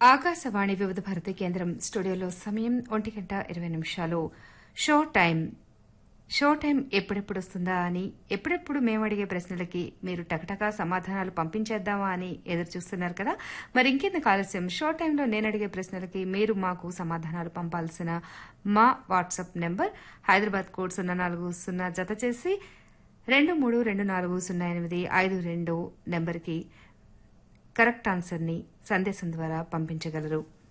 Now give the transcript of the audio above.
ఆకాశవాణి వివిధ భారతి కేంద్రం స్టూడియోలో సమయం 1:20 షో టైం ఎప్పుడెప్పుడు వస్తుందా అని ఎప్పుడెప్పుడు మేము అడిగే ప్రశ్నలకి మీరు టకటకా సమాధానాలు పంపించేద్దామా అని ఎదురు చూస్తున్నారు కదా. మరి ఇంకెందుకు ఆలస్యం, షో టైంలో నేను అడిగే ప్రశ్నలకి మీరు మాకు సమాధానాలు పంపాల్సిన మా వాట్సాప్ నెంబర్ హైదరాబాద్ కోడ్ 040 జత చేసి 23240852 నెంబర్కి కరెక్ట్ ఆన్సర్ని సందేశం ద్వారా పంపించగలరు.